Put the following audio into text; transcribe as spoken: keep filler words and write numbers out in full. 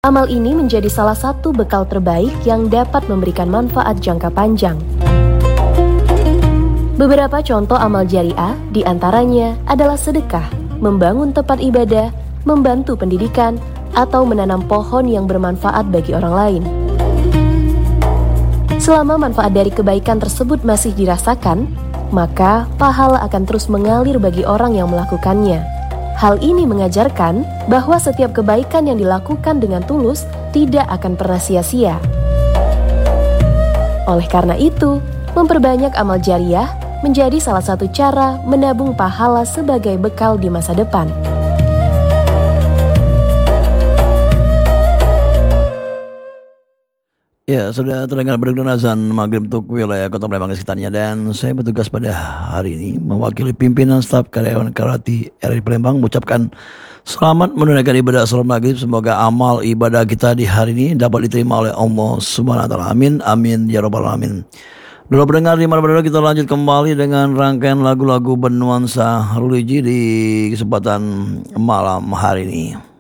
Amal ini menjadi salah satu bekal terbaik yang dapat memberikan manfaat jangka panjang. Beberapa contoh amal jariah diantaranya adalah sedekah, membangun tempat ibadah, membantu pendidikan, atau menanam pohon yang bermanfaat bagi orang lain. Selama manfaat dari kebaikan tersebut masih dirasakan, maka pahala akan terus mengalir bagi orang yang melakukannya. Hal ini mengajarkan bahwa setiap kebaikan yang dilakukan dengan tulus tidak akan pernah sia-sia. Oleh karena itu, memperbanyak amal jariah menjadi salah satu cara menabung pahala sebagai bekal di masa depan. Ya, sudah terdengar berdengkur azan maghrib untuk wilayah Kota Palembang dan sekitarnya, dan saya bertugas pada hari ini mewakili pimpinan staf karyawan Karati R I Palembang mengucapkan selamat menunaikan ibadah salat maghrib. Semoga amal ibadah kita di hari ini dapat diterima oleh Allah Subhanahu wa taala. Amin amin ya rabbal alamin. Dulu pendengar di mana-mana, kita lanjut kembali dengan rangkaian lagu-lagu bernuansa religi di kesempatan malam hari ini.